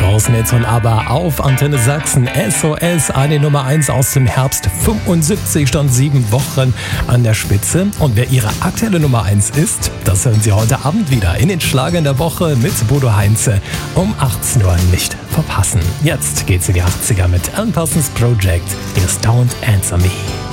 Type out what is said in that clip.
Großen Hits von ABBA auf Antenne Sachsen. SOS, eine Nummer 1 aus dem Herbst 75, stand 7 Wochen an der Spitze. Und wer ihre aktuelle Nummer 1 ist, das hören Sie heute Abend wieder in den Schlagern der Woche mit Bodo Heinze um 18 Uhr nicht verpassen. Jetzt geht's in die 80er mit Alan Parsons Project. Here's Don't Answer Me.